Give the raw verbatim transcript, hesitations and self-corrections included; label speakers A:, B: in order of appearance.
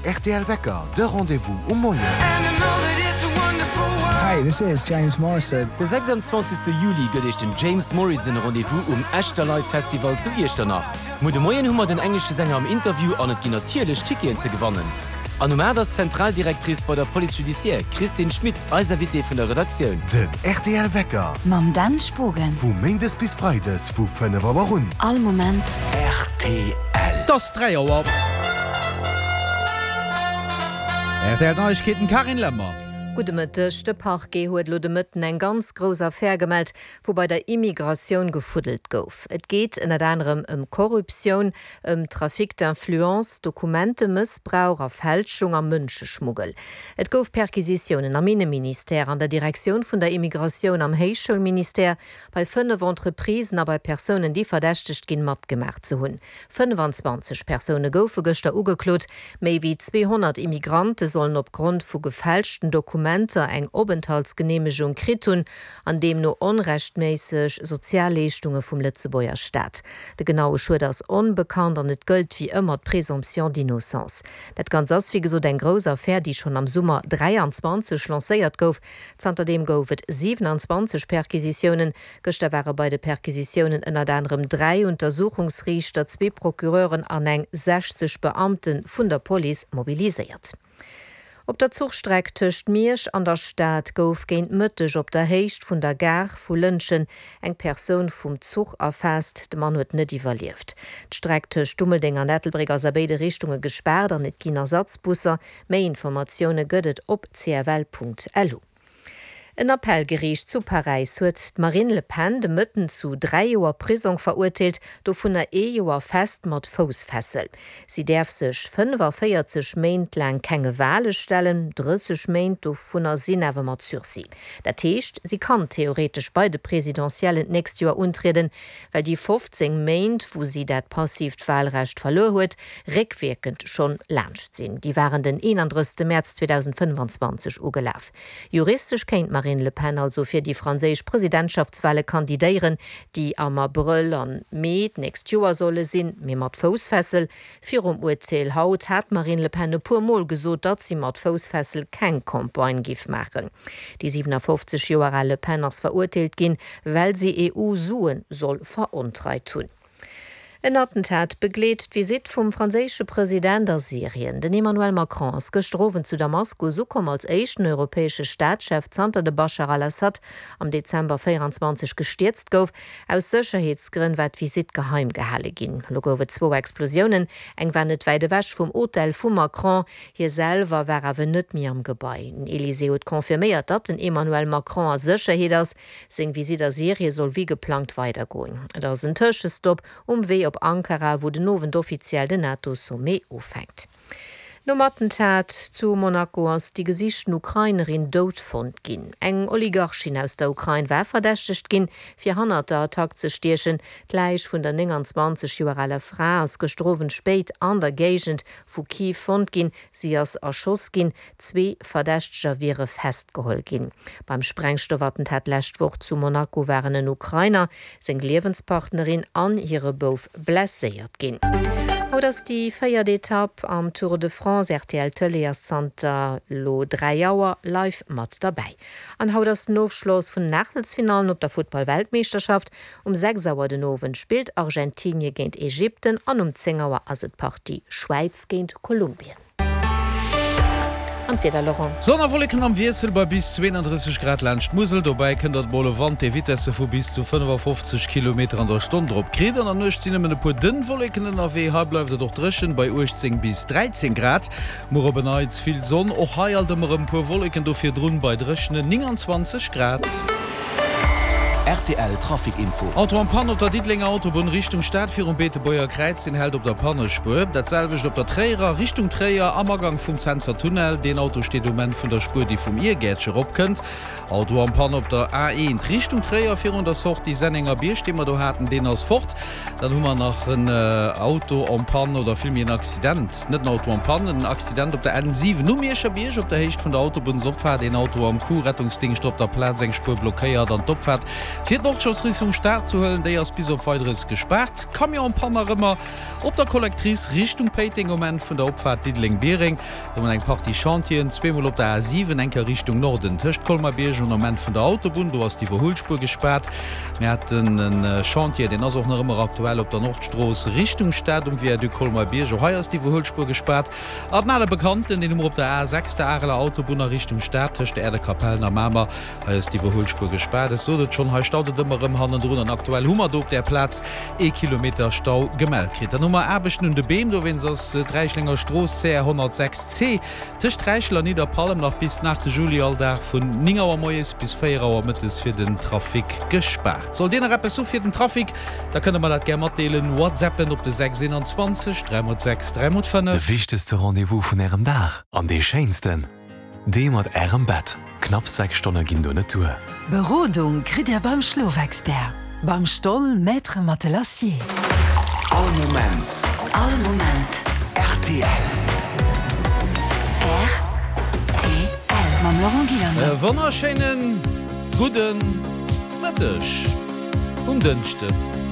A: R T L Wecker, de Rendezvous um Moien.
B: Hi, this is James Morrison.
C: Der sechsundzwanzigsten Juli gëtt den James Morrison Rendezvous um Echter Live Festival zu Echternach. Mo de Moien hummer den englische Sänger am Interview an et ginnertierlech Tickien ze gewannen. An um Äders Zentraldirektrice bei der Police Judiciaire, Christine Schmidt, als Invité vun der Redaktion.
A: Den R T L Wecker.
D: Mam Dan Spogen.
A: Vu Mendes bis Freides, vu fünf Uhr rund.
D: All Moment.
A: R T L.
E: Das drei Uhr. Er der Neuigkeiten Karin Lemmer.
F: Gute Mëtte Pach ge huet lo de Mëtten eng ganz gros Affaire gemeldt, wo bei der Immigration gefuddelt gouf. Et geht in et anderem um Korruption, um Trafik d'Influence, Dokumente, Missbrauch, Fälschung am Mënscheschmuggel. Et gouf Perquisitionen am Innenminister, an der Direktion vun der Immigration am Heichschulminister, bei fünf Entreprisen a bei Personen, die verdächtigt gin mat gemacht zu hunn. fünfundzwanzig Personen goufe gëster ugeklot, méi wie zweihundert Immigranten sollen opgrund vu gefälschten Dokumenten eng Obenthaltsgenehmigung kritun, an dem no onrechtmäßig Sozialleistungen vum Lützebauer Staat. De genaue Schuld as unbekannt an net gëlt wie immer d Präsumption d'innocence. Dat ganz ass wie so den groser Affaire, die schon am Sommer dreiundzwanzig lancéiert gouf, zanter dem goufet siebenundzwanzig Perquisitionen, gëchte waren bei de Perquisitionen ënner anderem drei Untersuchungsrichter, zwei Prokureuren an eng sechzig Beamten vun der Police mobilisiert. Op der Zugstreck töcht Miersch an der Stadt gouf géint mëttech op der Heicht vun der Gar vu Lënschen eng Persoun vum Zug erfasst, de man huet net iwwerlieft. D'Streck töcht Stummeldinger Nettelbriger a beide Richtunge gesperrt an net Giner Satzbusser, méi Informationoune gëtt op c r l punkt l u. Ein Appellgericht zu Paris huet Marine Le Pen de Mëtten zu drei Joer Prisung verurteilt, do vun der e Joer fest mat Fousfessel. Sie derf sech fünfundvierzig Meint lang kenge Wale stellen, dreißig Meint do vun der Sinnewe mat Sursi. Dat teescht, sie kann theoretisch beide präsidentiellen nächst Joer untreden, weil die fünfzehn Meint, wo sie dat passiv Wahlrecht verloren huet, rückwirkend schon lanscht sinn. Die waren den einunddreißigsten März zweitausendfünfundzwanzig ugelaf. Juristisch kennt Marine Le Pen also fir die franzésisch Präsidentschaftswahle kandidieren, die am April an Mai nächst Joer solle sinn, mé mat Fousfessel. Fir um Urteil haut hat Marine Le Pen e puer Mol gesot, dat sie mat Fousfessel kein Kompagne gif machen. Die siebenundfünfzig Joer Le Pen ass verurteilt gin, weil sie E U suen soll veruntreit tun. Ein Attentat begleet Visit vom französische Präsident der Syrien, den Emmanuel Macron, ist gestroven zu Damaskus, so kom als echten europäische Staatschef Zter de Bashar al-Assad am Dezember vierundzwanzig gestürzt gouf, aus Sicherheitsgründen wat Visit geheim gehalle gin. Lo gowe zwo Explosionen, eng wendet weide wäsch vom Hotel vu Macron, hier selber war awer net mir am Gebäi. Elysée hat konfirmiert, dat den Emmanuel Macron a Sicherheit ass, sing Visit der Syrie soll wie geplant weitergoen. Da ist ein Tischstopp, um weh op Ankara, wo de nowen offiziell de NATO-Sommet aufhängt. No Attentat zu Monaco ass die gesichten Ukrainerin dodfund ginn. Eng Oligarchin aus der Ukraine war verdächtigt ginn, fir hunderter Attack ze stierchen, gleich vun der neunundzwanzig Joer Frau ass gestroven spéit an der Gegend vu Kiew fund ginn, sie ass erschoss ginn, zwee Verdächtger wiere festgeholl ginn. Beim Sprengstoffattentat lächtwoch zu Monaco waren en Ukrainer, seg Lebenspartnerin an ihre Bof blesséiert ginn. Haut ass die Féiert Etapp am Tour de France R T L Teliers Santa lo drei Joer live mat dabei. An haut ass Nofschloss vun Nachelsfinalen op der Football-Weltmeisterschaft um sechs Uhr den Nowen spielt Argentinien géint Ägypten an um zehn Uhr as et Partie Schweiz géint Kolumbien.
E: Sonnerwolken am Wiesel bei bis zweiunddreißig Grad Landcht Musel, dabei kën dat Bolle Wand de Witesse vu bis zu fünfundfünfzig Kilometer an der Stunde op Kreden an nechtsinnne pu dën Wolken in der W H bleifft doch dreschen bei achtzehn bis dreizehn Grad. Mor beneiz viel Sonn och heil demmerem pu Wolken do fir Drun bei dreschen neunundzwanzig Grad.
C: R T L Trafikinfo.
E: Auto am Pan op der Dietlinger Autobahn Richtung Stadt fir um Beetebauer Kreiz den held op der Pannespur. Datselwecht op der Träger Richtung Träger Ammergang vum Zenzer Tunnel. Den Auto steht um vun der Spur, die vum Irgätscher opkënnt. Auto am Pan op der A eins Richtung Träger fir der Socht die Senninger Bierstimmer do hatten den ass fort. Dann hummer nach een äh, Auto am Pan oder film en Accident. Net Auto am Pan, ein Accident op der N sieben Numierscher Biersch op der Hecht vun der Autobahn Sopfahrt den Auto am Kuhrettungsding stop der Platz eng Spur blockéiert an Topfahrt. Für die Nordschutzrichtung Start zu holen, der ist bis auf weiteres gesperrt. Kam ja ein paar Mal immer ob der Kollektrice Richtung Peiting-Moment von der Abfahrt Diedling-Bering. Da man ein paar die Chantien, zweimal auf der A sieben, ein Richtung Norden. Töcht Kolmar-Bierge und Moment von der Autobahn, du hast die Verholspur gesperrt. Wir hatten einen Chantier, den ist auch noch immer aktuell auf der Nordstraße Richtung Stadt und wir die Kolmar-Bierge. Heute ist die Verholspur gesperrt. Und alle Bekannten, die immer auf der A sechs, der Areler Autobahn Richtung Stadt, töcht der Erdekapellen Mama, heute ist die Verholspur gesperrt. Es so, schon heute startet immer im Hand und aktuell Hummer auf der Platz, ein Kilometer Stau gemeldet. Der Nummer Erbestunde Beam, du wenn das Dreischlinger Stroß C hundertsechs C, Tisch Dreischler Niederpalm noch bis nach der Julialtag von Ningauer Moes bis Feierauer Mittes für den Trafik gesperrt. Soll den Rappe so für den Trafik, da können wir das gerne mal teilen. WhatsAppen auf der sechs sechs drei sechs drei fünf.
G: De wichtigste Rendezvous von ihrem Dach, an die schönsten. Dem hat ihrem Bett. Knapp sechs Stunden gehen du nicht Tour.
H: Berodung kriegt er beim Schlowexpert. Beim Stoll Maître Matelassier.
A: All Moment.
D: All Moment.
A: R T L.
D: R T L. Mam Laurent Guillaume.
E: Äh, wunderschönen, guten, Mittag. Um Dünste.